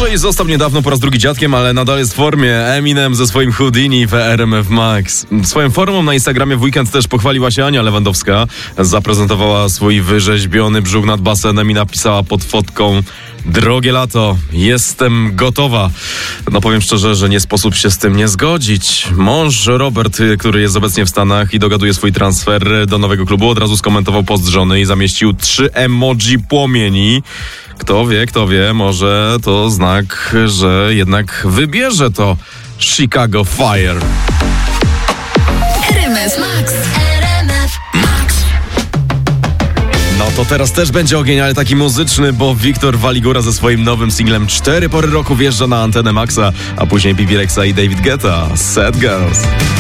Może i został niedawno po raz drugi dziadkiem, ale nadal jest w formie. Eminem ze swoim Houdini w RMF Max. Swoją formą na Instagramie w weekend też pochwaliła się Ania Lewandowska. Zaprezentowała swój wyrzeźbiony brzuch nad basenem i napisała pod fotką: drogie lato, jestem gotowa. No powiem szczerze, że nie sposób się z tym nie zgodzić. Mąż Robert, który jest obecnie w Stanach i dogaduje swój transfer do nowego klubu, od razu skomentował post żony i zamieścił 3 emoji płomieni. Kto wie, może to znak, że jednak wybierze to Chicago Fire. RMF Max. RMF Max. No to teraz też będzie ogień, ale taki muzyczny, bo Wiktor Waligura ze swoim nowym singlem 4 pory roku wjeżdża na antenę Maxa, a później Bibi Rexa i David Guetta, Sad Girls.